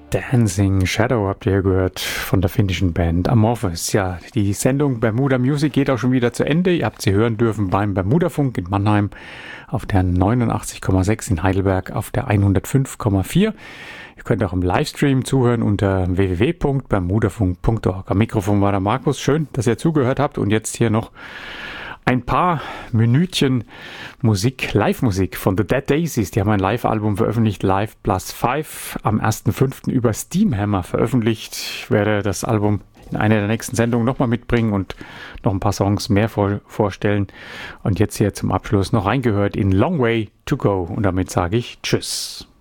Dancing Shadow habt ihr gehört von der finnischen Band Amorphous. Ja, die Sendung Bermuda Music geht auch schon wieder zu Ende. Ihr habt sie hören dürfen beim Bermudafunk in Mannheim auf der 89,6, in Heidelberg auf der 105,4. Ihr könnt auch im Livestream zuhören unter www.bermudafunk.org. Am Mikrofon war der Markus. Schön, dass ihr zugehört habt. Und jetzt hier noch ein paar Minütchen Musik, Live-Musik von The Dead Daisies. Die haben ein Live-Album veröffentlicht, Live Plus 5, am 1.5. über Steamhammer veröffentlicht. Ich werde das Album in einer der nächsten Sendungen nochmal mitbringen und noch ein paar Songs mehr vorstellen. Und jetzt hier zum Abschluss noch reingehört in Long Way to Go. Und damit sage ich Tschüss.